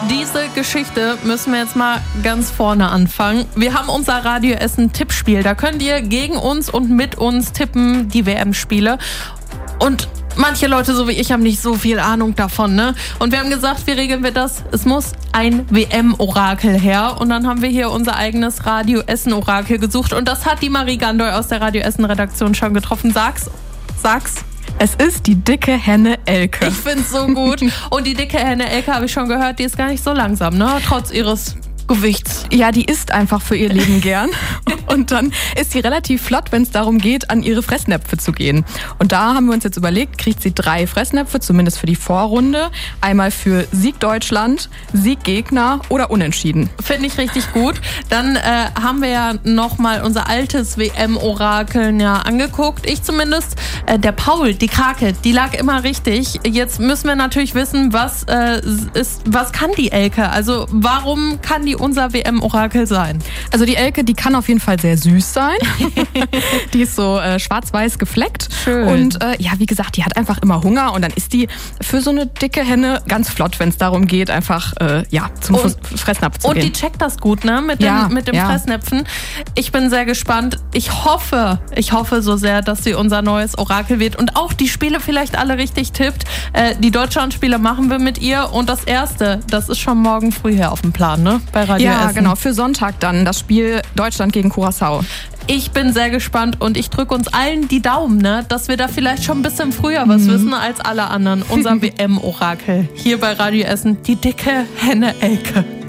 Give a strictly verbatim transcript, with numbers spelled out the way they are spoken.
Diese Geschichte müssen wir jetzt mal ganz vorne anfangen. Wir haben unser Radio Essen Tippspiel. Da könnt ihr gegen uns und mit uns tippen die W M-Spiele. Und manche Leute, so wie ich, haben nicht so viel Ahnung davon, ne? Und wir haben gesagt, wie regeln wir das? Es muss ein W M-Orakel her. Und dann haben wir hier unser eigenes Radio Essen-Orakel gesucht. Und das hat die Marie Gandoy aus der Radio Essen-Redaktion schon getroffen. Sag's, sag's. Es ist die dicke Henne Elke. Ich find's so gut. Und die dicke Henne Elke, habe ich schon gehört, die ist gar nicht so langsam, ne? Trotz ihres Gewichts. Ja, die isst einfach für ihr Leben gern. Und dann ist sie relativ flott, wenn es darum geht, an ihre Fressnäpfe zu gehen. Und da haben wir uns jetzt überlegt, kriegt sie drei Fressnäpfe, zumindest für die Vorrunde. Einmal für Sieg Deutschland, Sieg Gegner oder Unentschieden. Finde ich richtig gut. Dann äh, haben wir ja nochmal unser altes W M-Orakel ja angeguckt. Ich zumindest. Äh, der Paul, die Krake, die lag immer richtig. Jetzt müssen wir natürlich wissen, was, äh, ist, was kann die Elke? Also warum kann die unser W M-Orakel sein? Also die Elke, die kann auf jeden Fall sehr süß sein. Die ist so äh, schwarz-weiß gefleckt. Schön. Und äh, ja, wie gesagt, die hat einfach immer Hunger und dann ist die für so eine dicke Henne ganz flott, wenn es darum geht, einfach äh, ja, zum und, Fressnapf zu und gehen. Und die checkt das gut, ne? Mit, ja, den, mit den ja. Fressnäpfen. Ich bin sehr gespannt. Ich hoffe, ich hoffe so sehr, dass sie unser neues Orakel wird und auch die Spiele vielleicht alle richtig tippt. Äh, die Deutschlandspiele machen wir mit ihr und das erste, das ist schon morgen früh hier auf dem Plan, ne? Bei Radio Ja, Essen. genau. Für Sonntag dann das Spiel Deutschland gegen Curaçao. Ich bin sehr gespannt und ich drücke uns allen die Daumen, ne, dass wir da vielleicht schon ein bisschen früher was mhm. wissen als alle anderen. Unser W M-Orakel hier bei Radio Essen, die dicke Henne Elke.